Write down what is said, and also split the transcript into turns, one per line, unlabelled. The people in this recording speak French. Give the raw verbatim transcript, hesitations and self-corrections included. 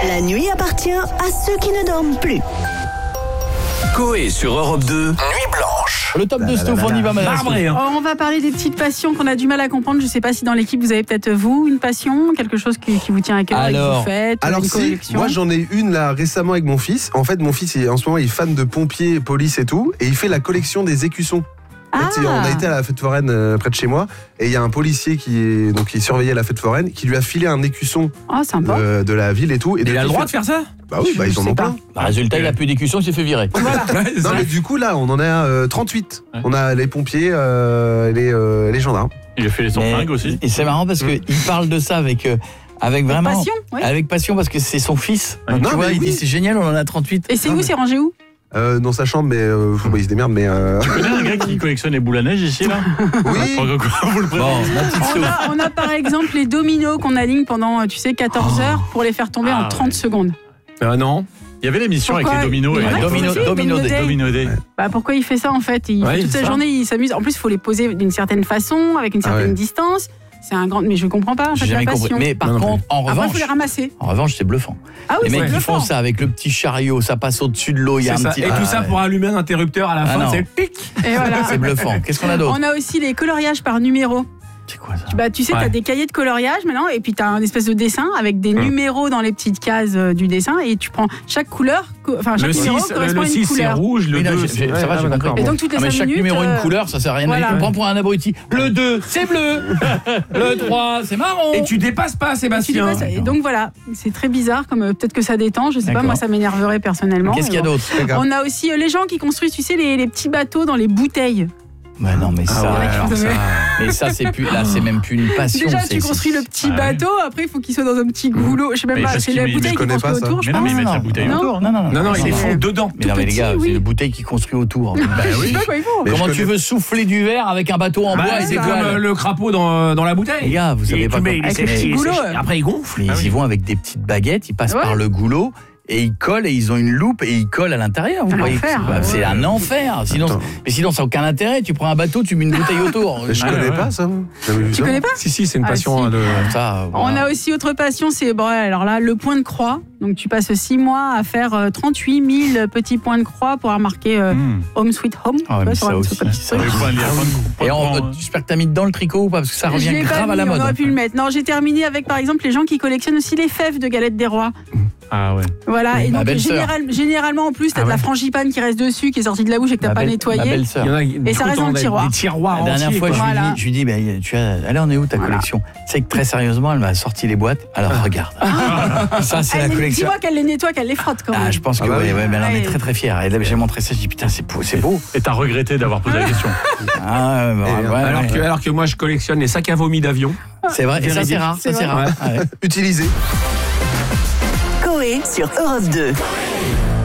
La nuit appartient à ceux qui ne dorment plus.
Coé sur Europe deux, Nuit Blanche.
Le top de Stouff, on y va, madame.
On va parler des petites passions qu'on a du mal à comprendre. Je ne sais pas si dans l'équipe, vous avez peut-être, vous, une passion, quelque chose qui, qui vous tient à cœur et que vous faites.
Alors
une
si,
collection.
moi j'en ai une là récemment avec mon fils. En fait, mon fils, il, en ce moment, il est fan de pompiers, police et tout. Et il fait la collection des écussons. En fait,
Ah.
on a été à la fête foraine euh, près de chez moi. Et il y a un policier qui, est, donc, qui surveillait la fête foraine qui lui a filé un écusson
Oh, sympa.
de, de la ville et tout. Et
Il a le
depuis,
droit de faire ça?
Bah oui, bah, ils en ont plein.
Bah, résultat, il a plus d'écusson, il s'est fait virer.
Non mais du coup là on en a euh, trente-huit.
Ouais.
On a les pompiers, euh, les, euh, les gendarmes.
Il a fait les son
Mais-
fringues aussi.
Et c'est marrant parce qu'il parle de ça avec, euh, avec vraiment.
passion, oui.
Avec passion parce que c'est son fils. Donc,
Non,
tu vois,
mais
il
oui.
dit c'est génial, on en a trente-huit.
Et c'est
Non,
où,
mais-
c'est rangé où?
Euh, dans sa chambre mais euh, bah, il se démerde mais euh...
Tu connais un gars qui collectionne les boules à neige ici là?
oui.
Pourquoi vous le
Bon,
prenez?
ma petite
On
Stouff.
a, on a par exemple les dominos qu'on aligne pendant, tu sais, quatorze heures pour les faire tomber
Ah,
en trente
ouais.
secondes.
Ah non. Il y avait l'émission avec
Pourquoi
les dominos.
Ouais,
et-
Domino-
si,
Domino Day.
Day.
Domino Day.
Bah, pourquoi il fait ça en fait? Il
Ouais,
fait toute
c'est
sa
ça.
journée, il s'amuse. En plus, il faut les poser d'une certaine façon, avec une
Ah
certaine
ouais.
distance. C'est un grand. Mais je comprends pas en fait
J'ai
la
jamais compris.
passion.
Mais par
Non, non
contre, en
Après, il
revanche,
faut les ramasser.
en revanche, c'est bluffant.
Ah oui,
Les
c'est
mecs qui
bluffant.
font ça avec le petit chariot, ça passe au-dessus de l'eau, il y a
C'est
un
ça.
petit.
Et
Ah,
tout ça pour allumer un interrupteur à la
Ah
fin,
non.
c'est pic.
Et voilà.
C'est bluffant. Qu'est-ce qu'on a d'autre?
On a aussi les coloriages par numéro.
C'est quoi ça?
Bah, tu sais,
Ouais.
tu as des cahiers de coloriage maintenant, et puis tu as un espèce de dessin avec des numéros dans les petites cases euh, du dessin, et tu prends chaque couleur, co- enfin chaque
Le
numéro
six, le,
correspond à
le
une
six c'est
couleur.
rouge, le
Oui, non,
deux
j'ai-
c'est.
j'ai- ça va,
ouais,
j'ai
d'accord.
compris.
Et donc toutes les
Ah, mais
cinq
chaque
minutes.
numéro
euh,
une couleur, ça sert à rien.
voilà.
Tu prends pour un abruti. Le deux, c'est bleu. Le trois, c'est marron.
Et tu dépasses pas,
tu
Sébastien.
dépasses- et donc voilà, c'est très bizarre, comme euh, peut-être que ça détend, je sais pas,
D'accord.
moi ça m'énerverait personnellement.
Qu'est-ce qu'il y a
mais bon.
d'autre?
On a aussi euh, les gens qui construisent, tu sais, les, les petits bateaux dans les bouteilles.
Bah non, mais ça,
Ah ouais,
alors
alors
ça-
ça.
mais ça c'est plus, là c'est même plus une passion.
Déjà,
c'est-
tu
c'est-
construis le petit
Ah ouais.
bateau, après il faut qu'il soit dans un petit goulot. Je sais même
Mais
pas,
parce
c'est
qu'il
la
met-
bouteille
mais je
qui
connais
construit
pas ça.
autour, je
Mais non,
pense.
mais ils mettent la
non,
bouteille
non.
autour.
Non, non, non,
Non, non,
Ils
il
font
faut dedans.
Mais non, mais les
petit,
gars,
oui.
c'est une bouteille qui construit autour.
Je sais pas quoi ils font.
Mais
Comment
je
tu
connais-
veux souffler du verre avec un bateau en
Bah,
bois et
c'est
des
comme euh,
voiles?
le crapaud dans, dans la bouteille.
Les gars, vous savez
Et
pas
tu mets,
comment-
il est
Avec le
séché,
petit
il est
goulot,
séché.
ouais.
Après il gonfle.
Mais
Ah
ils
oui.
y vont avec des petites baguettes, ils passent
Ouais.
par le goulot et ils collent et ils ont une loupe et ils collent à l'intérieur. Vous
Un
voyez,
enfer.
Bah, c'est
Ouais.
un enfer. Sinon,
Attends.
mais sinon, ça n'a aucun intérêt. Tu prends un bateau, tu mets une bouteille autour.
Je
Ah,
connais
ouais.
pas ça. Jamais vu
Tu
ça.
connais pas?
Si, si, c'est une
Ah,
passion
si.
hein, de.
Ça,
On
voilà.
a aussi autre passion, c'est bon, alors là, le point de croix. Donc tu passes six mois à faire euh, trente-huit mille petits points de croix pour marquer euh,
Mmh.
Home Sweet Home.
Ah ouais,
Tu vois,
mais
sur
ça
un-
aussi,
sur un petit
ça
truc.
aussi.
Pas de- pas de- pas
Et
de
on-
grand,
j'espère que t'as mis dedans le tricot ou pas parce que ça
Je
revient
l'ai pas
grave
mis,
à la
on
mode.
aurait pu le mettre. Non, j'ai terminé avec par exemple les gens qui collectionnent aussi les fèves de galettes des rois.
Ah ouais.
Voilà,
Oui,
et
ma
donc
belle-sœur.
général- généralement en plus, t'as
Ah
de la
ouais.
frangipane qui reste dessus, qui est sortie de la bouche et que t'as
Ma
pas
belle-
nettoyé.
Ma belle-sœur.
Il y en a, du
Et ça
coup,
reste dans le
t'en as
tiroir.
Des tiroirs
La dernière
entiers,
fois, je
quoi.
lui
Voilà.
dis, je lui dis, mais tu as, elle en est où ta
Voilà.
collection? C'est que très sérieusement, elle m'a sorti les boîtes. Alors regarde. Ça, c'est la
Elle les-
collection.
Dis-moi qu'elle les nettoie, qu'elle les frotte quand même.
Ah, je pense que
Ah bah
oui,
oui.
ouais, mais elle en est
Ouais.
très très fière. Et là, j'ai montré ça, je dis putain, c'est beau, c'est beau.
Et t'as regretté d'avoir posé la question.
Ah, ouais,
Et,
ouais, ouais,
Alors
ouais.
que, alors que moi je collectionne les sacs à vomi d'avion.
C'est vrai, et ça c'est rare, ça
C'est
c'est
vrai.
rare. Ouais.
Utilisé.
Coé sur Europe deux.